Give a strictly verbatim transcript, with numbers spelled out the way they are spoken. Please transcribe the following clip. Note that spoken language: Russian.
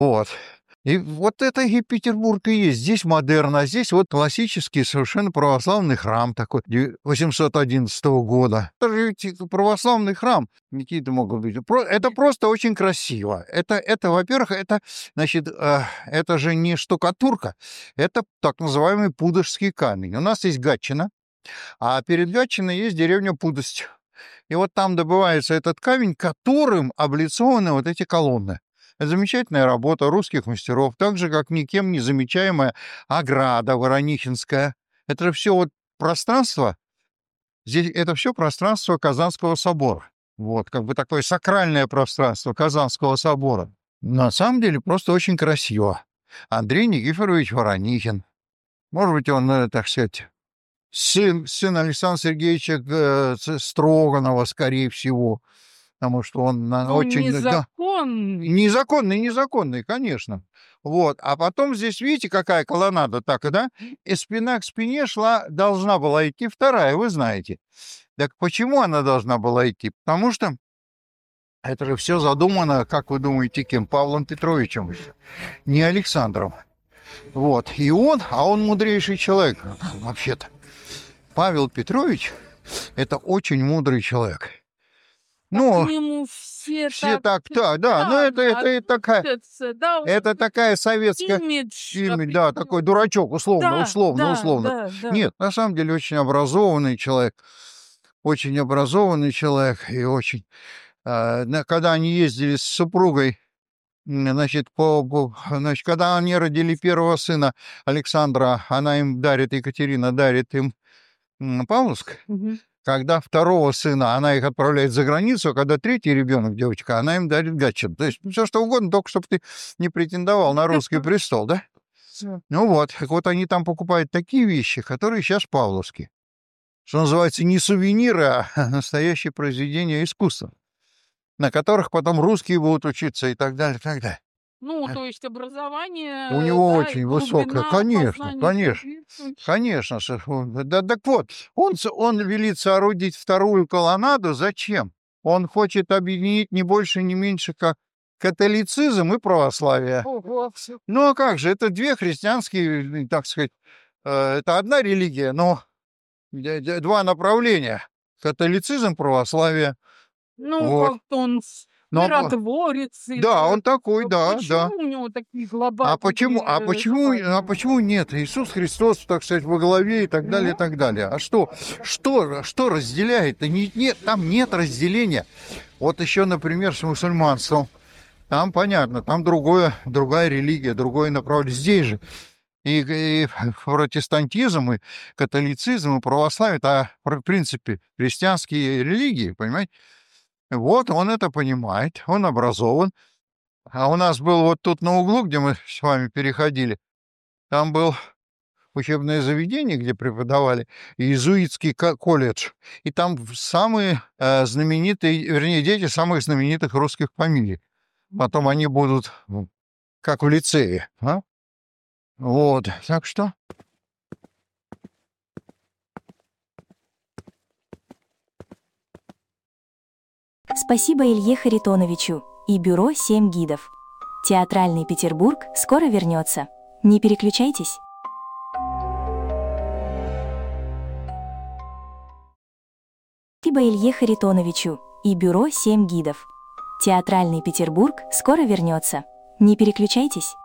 Вот. И вот это и Петербург и есть. Здесь модерн, а здесь вот классический совершенно православный храм такой восемьсот одиннадцатого года. Это же ведь православный храм. Какие-то могут быть. Это просто очень красиво. Это, это во-первых, это, значит, э, это же не штукатурка, это так называемый пудожский камень. У нас есть Гатчина, а перед Гатчиной есть деревня Пудость. И вот там добывается этот камень, которым облицованы вот эти колонны. Это замечательная работа русских мастеров, так же, как никем не замечаемая ограда Воронихинская. Это же все вот пространство, здесь это все пространство Казанского собора. Вот, как бы такое сакральное пространство Казанского собора. На самом деле просто очень красиво. Андрей Никифорович Воронихин. Может быть, он, так сказать, сын, сын Александра Сергеевича э, Строганова, скорее всего. Потому что он Ну, очень... незаконный. Да, незаконный, незаконный, конечно. Вот. А потом здесь, видите, какая колоннада, так, да? И спина к спине шла, должна была идти вторая, вы знаете. Так почему она должна была идти? Потому что это же все задумано, как вы думаете, кем? Павлом Петровичем, не Александром. Вот. И он, а он мудрейший человек, вообще-то. Павел Петрович – это очень мудрый человек. Ну, ему все, все так, так, да, да, но это, это, это такая, да, это такая советская имидж, имидж, да, такой дурачок, условно, да, условно, да, условно. да, да. Нет, на самом деле очень образованный человек, очень образованный человек и очень, э, когда они ездили с супругой, значит, по, по, значит, когда они родили первого сына Александра, она им дарит, Екатерина дарит им Павловск. Угу. Когда второго сына, она их отправляет за границу, а когда третий ребенок, девочка, она им дарит Гатчину. То есть все что угодно, только чтобы ты не претендовал на русский престол, да? Ну вот, так вот они там покупают такие вещи, которые сейчас павловские. Что называется, не сувениры, а настоящие произведения искусства, на которых потом русские будут учиться и так далее, и так далее. Ну, то есть образование... У него да, очень высокое, конечно, конечно, конечно. Да, так вот, он, он велит соорудить вторую колоннаду. Зачем? Он хочет объединить не больше, не меньше, как католицизм и православие. Ого. Ну, а как же, это две христианские, так сказать, это одна религия, но два направления. Католицизм, православие. Ну, вот. как-то он... Миротворец. Да, он такой, да, почему да. у него такие глобальные... А почему, а почему, а почему нет? Иисус Христос, так сказать, во главе и так далее, и так далее. А что, что, что разделяет? Нет, нет, там нет разделения. Вот еще, например, с мусульманством. Там понятно, там другое, другая религия, другое направление. Здесь же и, и протестантизм, и католицизм, и православие, это, в принципе, христианские религии, понимаете? Вот он это понимает, он образован. А у нас был вот тут на углу, где мы с вами переходили, там был учебное заведение, где преподавали, иезуитский колледж. И там самые э, знаменитые, вернее, дети самых знаменитых русских фамилий. Потом они будут как в лицее. А? Вот, так что... Спасибо Илье Харитоновичу и бюро «Семь гидов». Театральный Петербург скоро вернется. Не переключайтесь. Спасибо Илье Харитоновичу и бюро «Семь гидов». Театральный Петербург скоро вернется. Не переключайтесь.